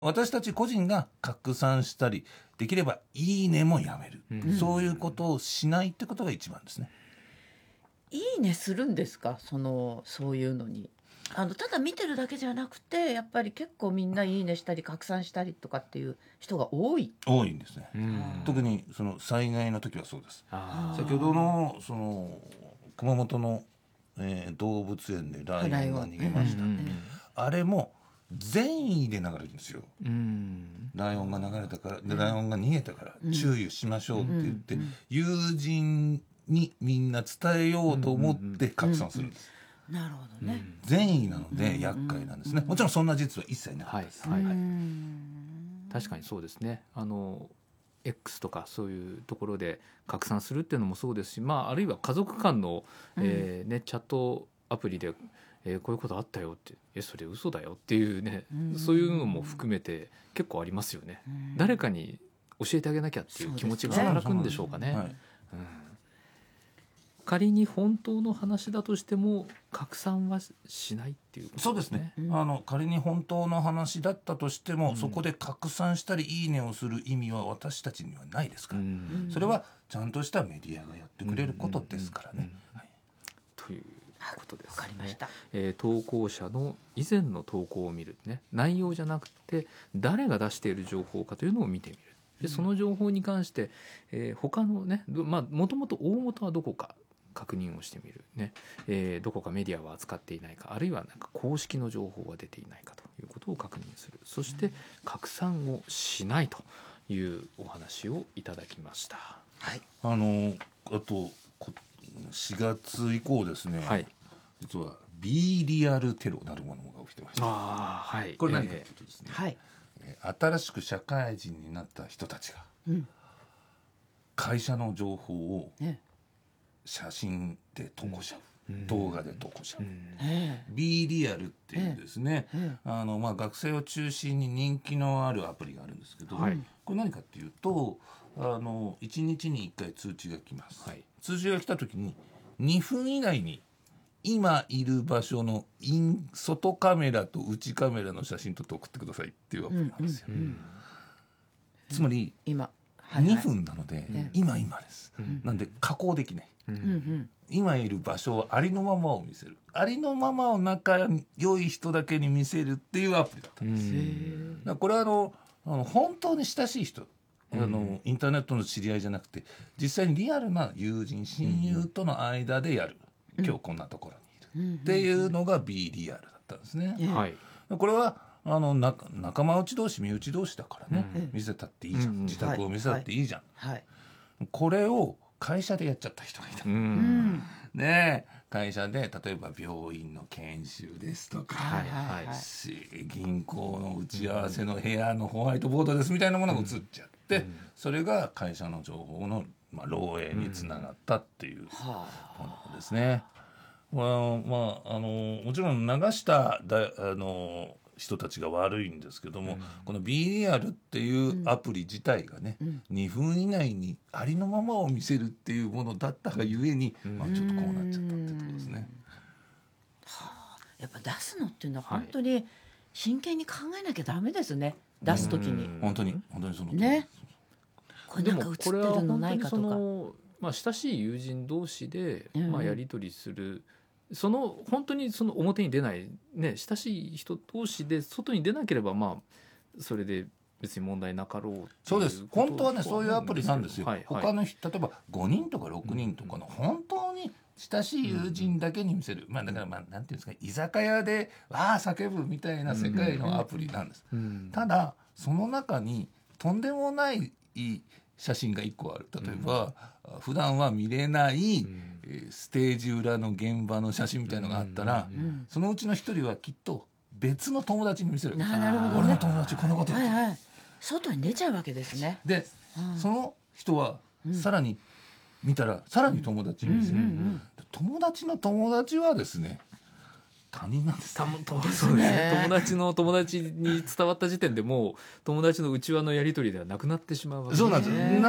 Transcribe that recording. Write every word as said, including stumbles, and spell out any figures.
私たち個人が拡散したり、できればいいねもやめる、うん、そういうことをしないってことが一番ですね。 いいねするんですか、そのそういうのに。あのただ見てるだけじゃなくて、やっぱり結構みんないいねしたり拡散したりとかっていう人が多い多いんですね。特にその災害の時はそうです。先ほどのその熊本の、えー、動物園でライオンが逃げました、うんうんうん、あれも善意で流れるんですよ、うん、ライオンが流れたからでライオンが逃げたから注意しましょうって言って、うんうんうん、友人にみんな伝えようと思って拡散するんです、 うんうんうん、なるほどね、 善意なので厄介なんですね、うんうん、もちろんそんな実は一切なかったです、 はいはいはい、確かにそうですね。あの X とかそういうところで拡散するっていうのもそうですし、まあ、あるいは家族間の、えーね、チャットアプリで、えー、こういうことあったよってえそれ嘘だよっていうね、うん、そういうのも含めて結構ありますよね、うん、誰かに教えてあげなきゃっていう気持ちが働くんでしょうかね、はい、うん、仮に本当の話だとしても拡散はしないっていうことですね。 そうですね、うん、あの仮に本当の話だったとしても、うん、そこで拡散したりいいねをする意味は私たちにはないですから、うん、それはちゃんとしたメディアがやってくれることですからね、はい、 ということですね。 わかりました、 えー、投稿者の以前の投稿を見る、ね、内容じゃなくて誰が出している情報かというのを見てみる。でその情報に関して、えー、他のね、まあもともと大元はどこか確認をしてみる、ねえー、どこかメディアは扱っていないか、あるいはなんか公式の情報が出ていないかということを確認する。そして拡散をしないというお話をいただきました、 はい、あのあとしがつ以降ですね、はい、実は B リアルテロなるものが起きてました。 あ、はい、 これ何かというとですね、 えーはいえー、新しく社会人になった人たちが、うん、会社の情報を、ね、写真で投稿しちゃう、うん、動画で投稿しちゃう、うん、B リアルっていうですね、ええあのまあ、学生を中心に人気のあるアプリがあるんですけど、はい、これ何かっていうとあのいちにちにいっかい通知が来ます、はい、通知が来た時ににふん以内に今いる場所のイン外カメラと内カメラの写真撮って送ってくださいっていうアプリなんですよ、うんうんうん、つまり今にふんなので、うん、今今です、うん、なんで加工できない、うん、今いる場所をありのままを見せる、ありのままを仲良い人だけに見せるっていうアプリだったんです、うん、だからこれはあのあの本当に親しい人、うん、あのインターネットの知り合いじゃなくて実際にリアルな友人親友との間でやる、うん、今日こんなところにいる、うん、っていうのが B リアルだったんですね、うん、はい、これはあの仲間内同士身内同士だからね、うん、見せたっていいじゃん、うん、自宅を見せたっていいじゃん、はいはい、これを会社でやっちゃった人がいた、うん、ねえ会社で例えば病院の研修ですとか、はいはいはい、銀行の打ち合わせの部屋のホワイトボードですみたいなものが映っちゃって、うん、それが会社の情報の、まあ、漏洩につながったっていうものですね、うん、まあまあ、あのもちろん流しただあの人たちが悪いんですけども、うん、この B リアルっていうアプリ自体がね、うん、にふん以内にありのままを見せるっていうものだったがゆえに、うん、まあ、ちょっとこうなっちゃったってことですね、 はあ、やっぱ出すのっていうのは本当に真剣に考えなきゃダメですね、はい、出すときに、 本当に本当にそのね、これなんか映ってるのないかとか、 まあ、親しい友人同士で、まあ、やり取りする、うん、その本当にその表に出ない、ね、親しい人同士で外に出なければ、まあ、それで別に問題なかろうっていう。 そうです。本当はねそういうアプリなんですよ、はいはい、他の人例えばごにんとかろくにんとかの本当に親しい友人だけに見せる、うん、まあだからまあなんていうんですか、居酒屋でわー叫ぶみたいな世界のアプリなんです、うんうん、ただその中にとんでもない写真がいっこある。例えば、うん、普段は見れない、うんえー、ステージ裏の現場の写真みたいなのがあったら、うんうん、そのうちの一人はきっと別の友達に見せる。 なるほどね、 俺の友達こんなことやってる、はいはい、 外に出ちゃうわけですね。 で、うん、その人はさらに見たら、うん、さらに友達に見せる、うんうんうん、友達の友達はですね他人なんです、ね、 そうですね、友達の友達に伝わった時点でもう友達の内輪のやり取りではなくなってしまうわけですね。 そうなんです。